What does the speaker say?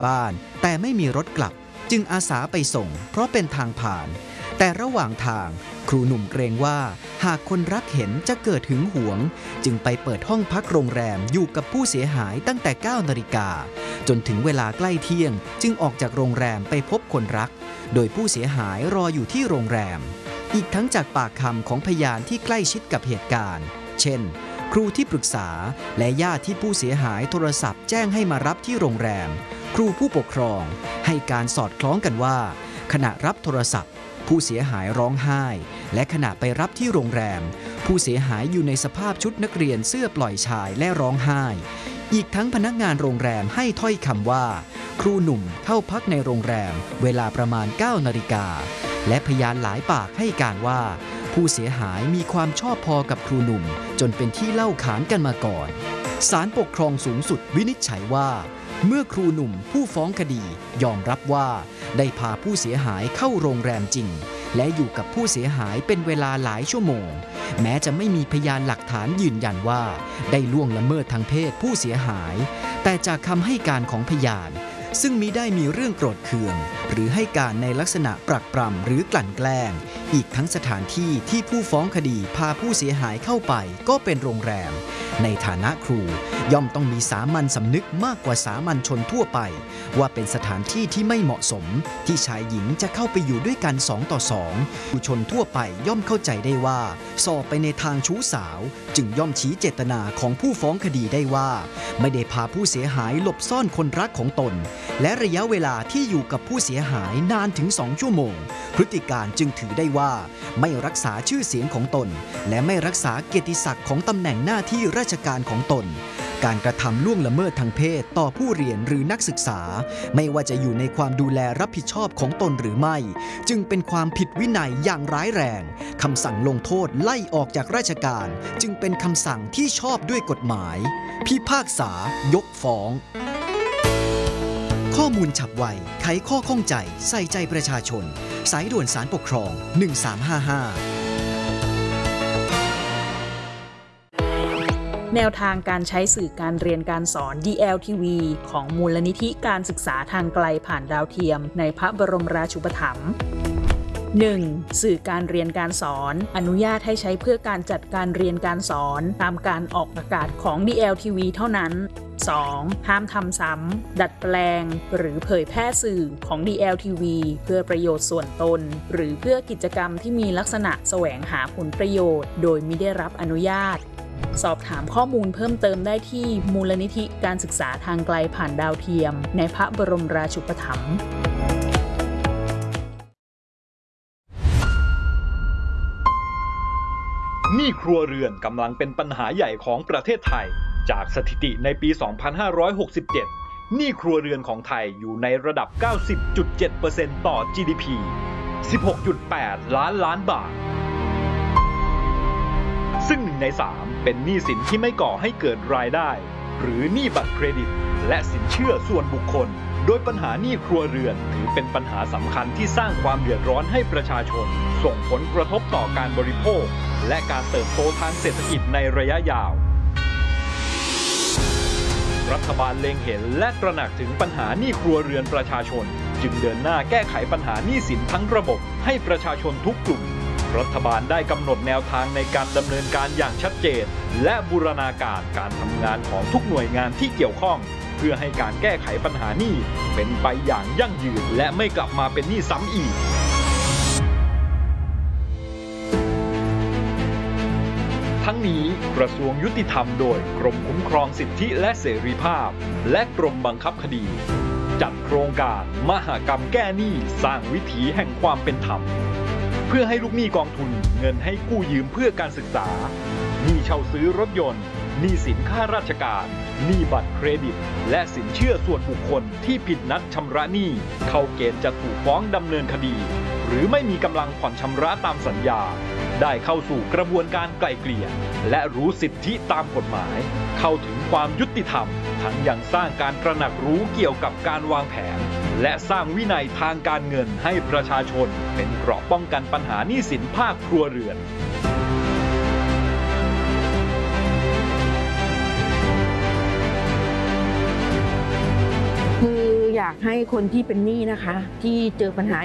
บ้านแต่ไม่มีรถกลับจึงอาสาไปส่งเพราะเป็นทางผ่านแต่ระหว่างทางครูหนุ่มเกรงว่าหากคนรักเห็นจะเกิดหึงหวงจึงไปเปิดห้องพักโรงแรมอยู่กับผู้เสียหายตั้งแต่ 9 นาฬิกาจนถึงเวลาใกล้เที่ยงจึงออกจากโรงแรมไปพบคนรักโดยผู้เสียหายรออยู่ที่โรงแรมอีกทั้งจากปากคำของพยานที่ใกล้ชิดกับเหตุการณ์เช่นครูที่ปรึกษาและญาติที่ผู้เสียหายโทรศัพท์แจ้งให้มารับที่โรงแรมครูผู้ปกครองให้การสอดคล้องกันว่าขณะรับโทรศัพท์ผู้เสียหายร้องไห้และขณะไปรับที่โรงแรมผู้เสียหายอยู่ในสภาพชุดนักเรียนเสื้อปล่อยชายและร้องไห้อีกทั้งพนักงานโรงแรมให้ถ้อยคำว่าครูหนุ่มเข้าพักในโรงแรมเวลาประมาณ 9 นาฬิกาและพยานหลายปากให้การว่าผู้เสียหายมีความชอบพอกับครูหนุ่มจนเป็นที่เล่าขานกันมาก่อนศาลปกครองสูงสุดวินิจฉัยว่าเมื่อครูหนุ่มผู้ฟ้องคดียอมรับว่าได้พาผู้เสียหายเข้าโรงแรมจริงและอยู่กับผู้เสียหายเป็นเวลาหลายชั่วโมงแม้จะไม่มีพยานหลักฐานยืนยันว่าได้ล่วงละเมิดทางเพศผู้เสียหายแต่จากคำให้การของพยานซึ่งมิได้มีเรื่องโกรธเคืองหรือให้การในลักษณะปรักปรำหรือกลั่นแกล้งอีกทั้งสถานที่ที่ผู้ฟ้องคดีพาผู้เสียหายเข้าไปก็เป็นโรงแรมในฐานะครูย่อมต้องมีสามัญสำนึกมากกว่าสามัญชนทั่วไปว่าเป็นสถานที่ที่ไม่เหมาะสมที่ชายหญิงจะเข้าไปอยู่ด้วยกัน2 ต่อ 2ผู้ชนทั่วไปย่อมเข้าใจได้ว่าสอบไปในทางชู้สาวจึงย่อมชี้เจตนาของผู้ฟ้องคดีได้ว่าไม่ได้พาผู้เสียหายหลบซ่อนคนรักของตนและระยะเวลาที่อยู่กับผู้เสียหายนานถึง2 ชั่วโมงพฤติการจึงถือได้ว่าไม่รักษาชื่อเสียงของตนและไม่รักษาเกียรติศักดิ์ของตำแหน่งหน้าที่ราชการของตนการกระทำล่วงละเมิดทางเพศต่อผู้เรียนหรือนักศึกษาไม่ว่าจะอยู่ในความดูแลรับผิดชอบของตนหรือไม่จึงเป็นความผิดวินัยอย่างร้ายแรงคำสั่งลงโทษไล่ออกจากราชการจึงเป็นคำสั่งที่ชอบด้วยกฎหมายพิพากษายกฟ้องข้อมูลฉับไวไขข้อข้องใจใส่ใจประชาชนสายด่วนศาลปกครอง1355 แนวทางการใช้สื่อการเรียนการสอน DLTV ของมูลนิธิการศึกษาทางไกลผ่านดาวเทียมในพระบรมราชูปถัมภ์ 1. สื่อการเรียนการสอนอนุญาตให้ใช้เพื่อการจัดการเรียนการสอนตามการออกอากาศของ DLTV เท่านั้น 2. ห้ามทำซ้ำดัดแปลงหรือเผยแพร่สื่อของ DLTV เพื่อประโยชน์ส่วนตนหรือเพื่อกิจกรรมที่มีลักษณะแสวงหาผลประโยชน์โดยมิได้รับอนุญาตสอบถามข้อมูลเพิ่มเติมได้ที่มูลนิธิการศึกษาทางไกลผ่านดาวเทียมในพระบรมราชูปถัมภ์หนี้ครัวเรือนกำลังเป็นปัญหาใหญ่ของประเทศไทยจากสถิติในปี 2567 หนี้ครัวเรือนของไทยอยู่ในระดับ 90.7% ต่อ GDP 16.8 ล้านบาทซึ่ง1 ใน 3เป็นหนี้สินที่ไม่ก่อให้เกิดรายได้หรือหนี้บัตรเครดิตและสินเชื่อส่วนบุคคลโดยปัญหาหนี้ครัวเรือนถือเป็นปัญหาสำคัญที่สร้างความเดือดร้อนให้ประชาชนส่งผลกระทบต่อการบริโภคและการเติบโตทางเศรษฐกิจในระยะยาวรัฐบาลเล็งเห็นและตระหนักถึงปัญหาหนี้ครัวเรือนประชาชนจึงเดินหน้าแก้ไขปัญหาหนี้สินทั้งระบบให้ประชาชนทุกกลุ่มรัฐบาลได้กำหนดแนวทางในการดำเนินการอย่างชัดเจนและบูรณาการการทำงานของทุกหน่วยงานที่เกี่ยวข้องเพื่อให้การแก้ไขปัญหาหนี้เป็นไปอย่างยั่งยืนและไม่กลับมาเป็นหนี้ซ้ำอีกทั้งนี้กระทรวงยุติธรรมโดยกรมคุ้มครองสิทธิและเสรีภาพและกรมบังคับคดีจัดโครงการมหกรรมแก้หนี้สร้างวิถีแห่งความเป็นธรรมเพื่อให้ลูกหนี้กองทุนเงินให้กู้ยืมเพื่อการศึกษาหนี้เช่าซื้อรถยนต์หนี้สินข้าราชการหนี้บัตรเครดิตและสินเชื่อส่วนบุคคลที่ผิดนัดชำระหนี้เข้าเกณฑ์จะถูกฟ้องดำเนินคดีหรือไม่มีกำลังผ่อนชำระตามสัญญาได้เข้าสู่กระบวนการไกล่เกลี่ยและรู้สิทธิตามกฎหมายเข้าถึงความยุติธรรมทั้งยังสร้างการตระหนักรู้เกี่ยวกับการวางแผนและสร้างวินัยทางการเงินให้ประชาชนเป็นเกราะป้องกันปัญหาหนี้สินภาคครัวเรือนคืออยากากให้คนที่เป็นหนี้นะคะที่เจอปัญหา